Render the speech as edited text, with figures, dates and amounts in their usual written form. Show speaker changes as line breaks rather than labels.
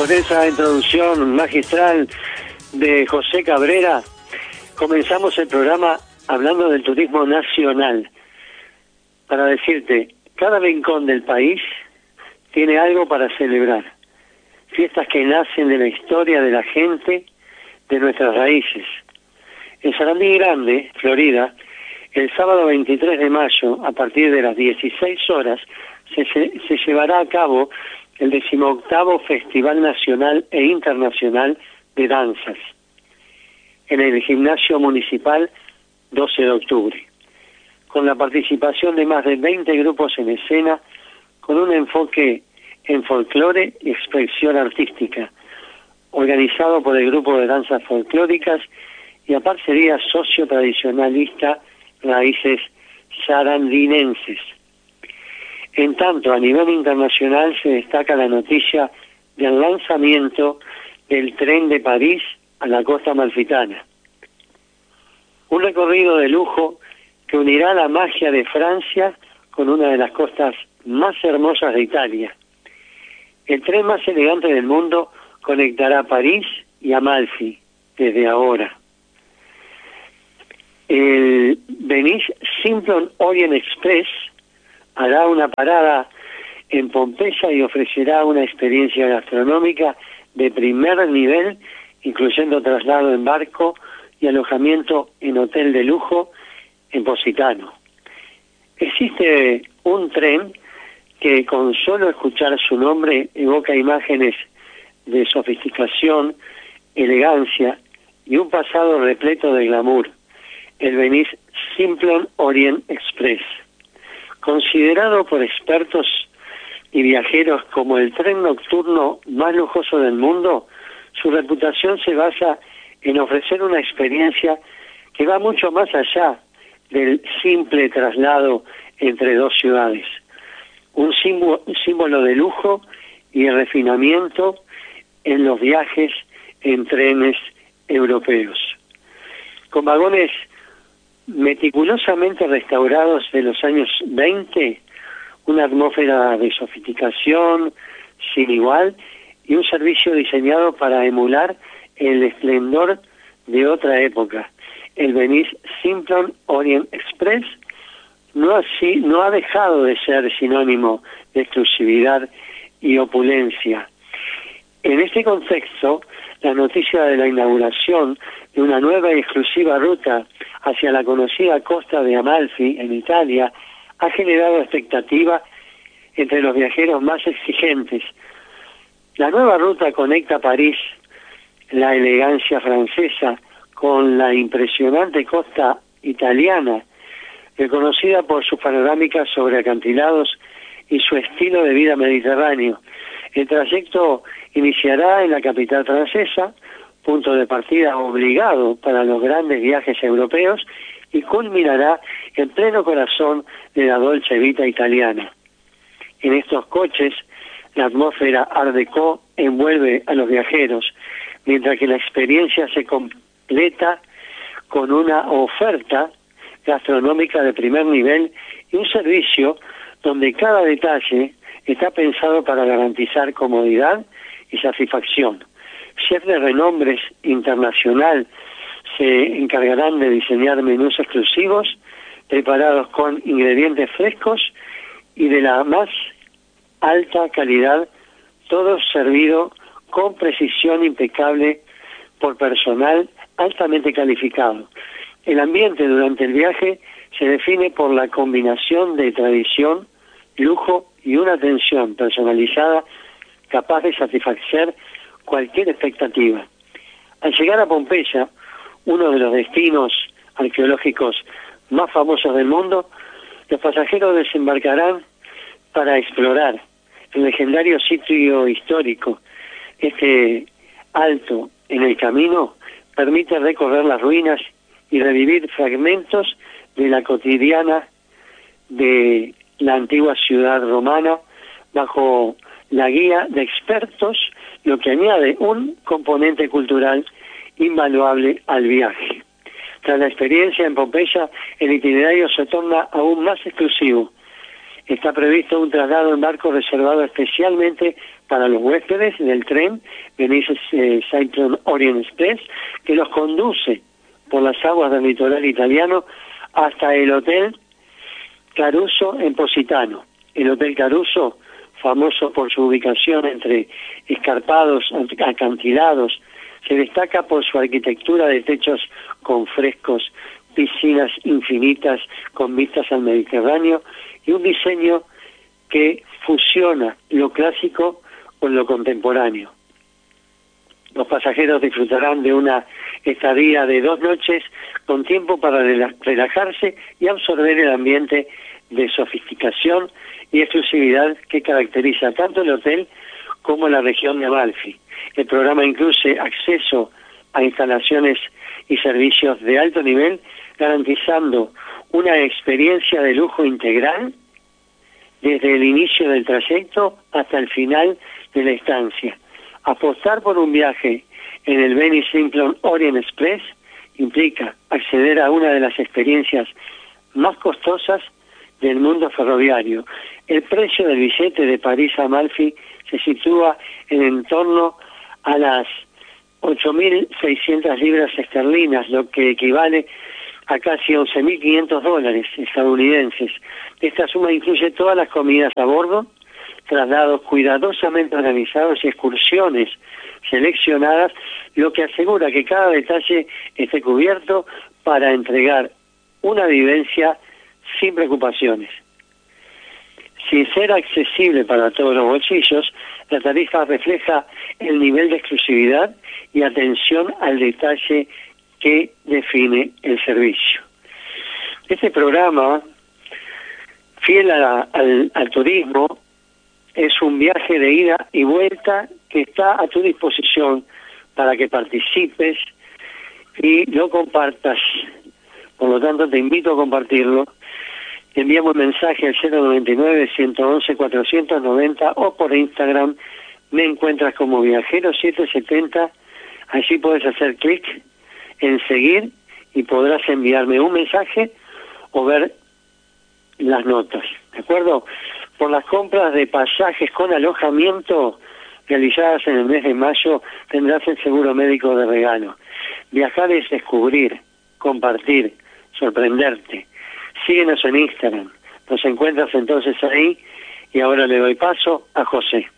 con esa introducción magistral de José Cabrera, comenzamos el programa hablando del turismo nacional. Para decirte, cada rincón del país tiene algo para celebrar. Fiestas que nacen de la historia de la gente, de nuestras raíces. En Sarandí Grande, Florida, el sábado 23 de mayo, a partir de las 16 horas, se llevará a cabo el 18º Festival Nacional e Internacional de Danzas, en el Gimnasio Municipal 12 de octubre, con la participación de más de 20 grupos en escena, con un enfoque en folclore y expresión artística, organizado por el Grupo de Danzas Folclóricas y a parcería socio-tradicionalista Raíces Sarandinenses. En tanto, a nivel internacional se destaca la noticia del lanzamiento del tren de París a la costa amalfitana. Un recorrido de lujo que unirá la magia de Francia con una de las costas más hermosas de Italia. El tren más elegante del mundo conectará París y Amalfi desde ahora. El Venice Simplon Orient Express hará una parada en Pompeya y ofrecerá una experiencia gastronómica de primer nivel, incluyendo traslado en barco y alojamiento en hotel de lujo en Positano. Existe un tren que con solo escuchar su nombre evoca imágenes de sofisticación, elegancia y un pasado repleto de glamour, el Venice Simplon Orient Express. Considerado por expertos y viajeros como el tren nocturno más lujoso del mundo, su reputación se basa en ofrecer una experiencia que va mucho más allá del simple traslado entre dos ciudades. Un símbolo de lujo y de refinamiento en los viajes en trenes europeos. Con vagones meticulosamente restaurados de los años 20, una atmósfera de sofisticación sin igual y un servicio diseñado para emular el esplendor de otra época. El Venice Simplon Orient Express no ha dejado de ser sinónimo de exclusividad y opulencia. En este contexto, la noticia de la inauguración de una nueva y exclusiva ruta hacia la conocida costa de Amalfi, en Italia, ha generado expectativa entre los viajeros más exigentes. La nueva ruta conecta París, la elegancia francesa, con la impresionante costa italiana, reconocida por sus panorámicas sobre acantilados y su estilo de vida mediterráneo. El trayecto iniciará en la capital francesa, punto de partida obligado para los grandes viajes europeos, y culminará en pleno corazón de la Dolce Vita italiana. En estos coches, la atmósfera Art Deco envuelve a los viajeros, mientras que la experiencia se completa con una oferta gastronómica de primer nivel y un servicio donde cada detalle está pensado para garantizar comodidad y satisfacción. Chefs de renombre internacional se encargarán de diseñar menús exclusivos, preparados con ingredientes frescos y de la más alta calidad, todo servido con precisión impecable por personal altamente calificado. El ambiente durante el viaje se define por la combinación de tradición, lujo y una atención personalizada capaz de satisfacer cualquier expectativa. Al llegar a Pompeya, uno de los destinos arqueológicos más famosos del mundo, los pasajeros desembarcarán para explorar el legendario sitio histórico. Este alto en el camino permite recorrer las ruinas y revivir fragmentos de la cotidiana de la antigua ciudad romana bajo la guía de expertos, lo que añade un componente cultural invaluable al viaje. Tras la experiencia en Pompeya, el itinerario se torna aún más exclusivo. Está previsto un traslado en barco reservado especialmente para los huéspedes del tren Venice Cyclone Orient Express, que los conduce por las aguas del litoral italiano hasta el Hotel Caruso en Positano. El Hotel Caruso, famoso por su ubicación entre escarpados acantilados, se destaca por su arquitectura de techos con frescos, piscinas infinitas con vistas al Mediterráneo y un diseño que fusiona lo clásico con lo contemporáneo. Los pasajeros disfrutarán de una estadía de 2 noches con tiempo para relajarse y absorber el ambiente de sofisticación y exclusividad que caracteriza tanto el hotel como la región de Amalfi. El programa incluye acceso a instalaciones y servicios de alto nivel, garantizando una experiencia de lujo integral desde el inicio del trayecto hasta el final de la estancia. Apostar por un viaje en el Venice Cyclone Orient Express implica acceder a una de las experiencias más costosas del mundo ferroviario. El precio del billete de París a Amalfi se sitúa en torno a las 8.600 libras esterlinas, lo que equivale a casi 11.500 dólares estadounidenses. Esta suma incluye todas las comidas a bordo, traslados cuidadosamente organizados y excursiones seleccionadas, lo que asegura que cada detalle esté cubierto para entregar una vivencia sin preocupaciones. Sin ser accesible para todos los bolsillos, la tarifa refleja el nivel de exclusividad y atención al detalle que define el servicio. Este programa, fiel al turismo, es un viaje de ida y vuelta que está a tu disposición para que participes y lo compartas. Por lo tanto, te invito a compartirlo. Enviamos un mensaje al 099-111-490 o por Instagram me encuentras como Viajero770. Allí puedes hacer clic en seguir y podrás enviarme un mensaje o ver las notas, ¿de acuerdo? Por las compras de pasajes con alojamiento realizadas en el mes de mayo tendrás el seguro médico de regalo. Viajar es descubrir, compartir, sorprenderte. Síguenos en Instagram. Nos encuentras entonces ahí y ahora le doy paso a José.